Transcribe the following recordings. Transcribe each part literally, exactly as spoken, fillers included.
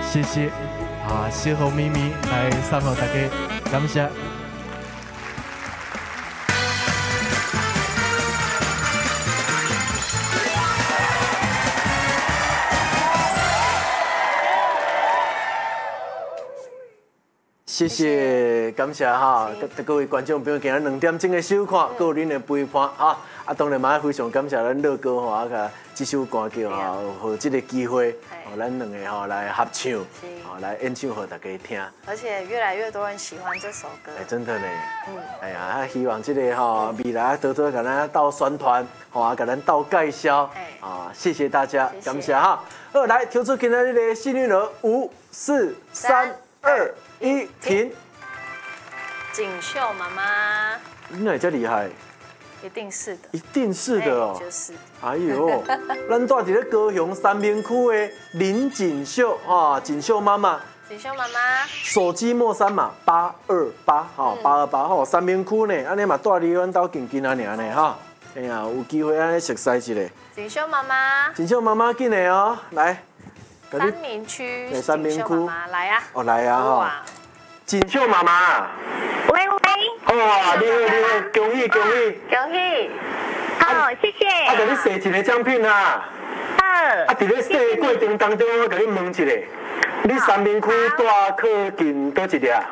谢谢啊，小红咪咪来送给大家，感谢。谢谢，感谢哈，各位观众朋友，今日两点钟的收看，各有恁的陪伴哈。啊，当然嘛，非常感谢咱乐哥吼，啊个这首歌叫哈，有这个机会，哦，咱两个吼来合唱，哦来演唱给大家听。 而且越来越多人喜欢这首歌。 哎，真的呢。嗯。哎呀，啊，希望这个吼未来多多给咱到宣传，吼啊，给咱到介绍。哎。啊，谢谢大家，感谢哈。好，来跳出今日的幸运儿，五、四、三、二、一，停。 锦绣妈妈。 你哪这厉害？ 一定是的， 一定是的哦， 就是。 哎呦，咱住伫咧高雄三明区的林锦绣哈，锦绣妈妈， 锦绣妈妈， 手机莫三码八二八哈，八二八哈，三明区呢，安尼嘛住离阮兜近近啊尔呢哈，哎呀，有機會安尼熟悉一下。 锦绣媽媽， 錦繡媽媽緊嚟哦，來。 三明區， 三明區， 來啊！ 哦，來啊哈！錦繡媽媽， 喂喂。 哇，你好你好，恭喜恭喜！ 恭喜！好，謝謝。 啊，給你送一個獎品啊！ 好。 啊，喺咧送的過程當中，我給你問一下，你三明區住靠近倒一粒？啊？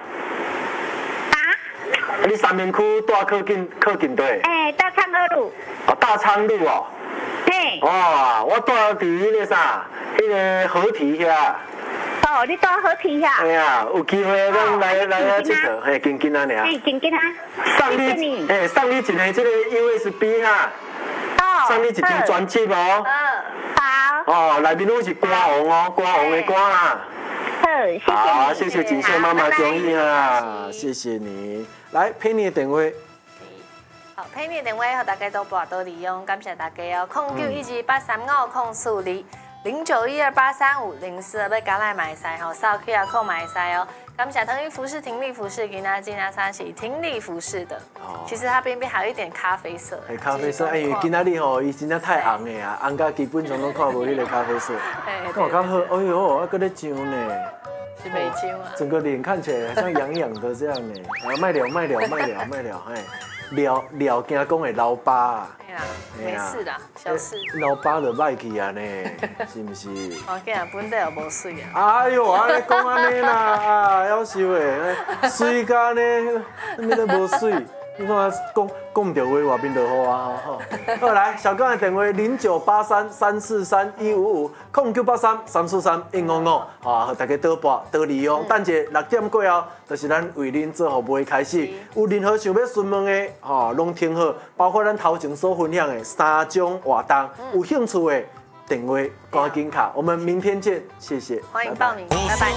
你三明區住靠近靠近倒？ 哎，大昌二路。 哦，大昌路哦。 嘿。 哇，我住喺迄個啥，迄個河堤遐。 哦，你住河堤遐？ 哎呀，有機會咱來來啊，佚佗，嘿，近近啊爾。 嘿，近近啊。 送你，哎，送你一個這個 U S B 哈。哦。送你一張專輯哦。 嗯。好。 哦，內面攏是歌王哦，歌王的歌啊。 好，謝謝。 好，謝謝錦繡媽媽，恭喜哈，謝謝你。來，陪你的電話。 好，陪你的電話，大家都撥到利用，感謝大家哦。空九一二八三五空四二。零九一二八三五零四要加來買曬吼，掃 Q R code 買曬哦。感謝騰雲服飾、婷麗服飾，給大家今天三是婷麗服飾的。哦。其實它邊邊還有一點咖啡色。係咖啡色，哎，因為今仔日吼，伊真正太紅的啊，紅到基本上都看無迄個咖啡色。哎。看我剛喝，哎呦，還佫咧上呢。 是美酒啊。整個臉看起來像癢癢的這樣呢。啊，賣了賣了賣了賣了，哎。了了，驚講會老疤啊！ 哎呀，沒事的，小事。 老疤就歹去啊呢，是不是？ 我見啊，本地又無水啊！ 哎呦，安尼講安尼啦，啊，夭壽誒，水甲呢，咩都無水。你看講講唔到話，外邊就好啊，吼。好，來，小剛的電話零九八三三四三一五五，空九八三三四三一五五，啊，大家多撥多利用。等者六點過後，就是咱為恁做服務的開始。有任何想要詢問的，吼，攏聽好，包括咱頭前所分享的三種活動，有興趣的電話趕緊卡。我們明天見，謝謝。 歡迎報名，拜拜。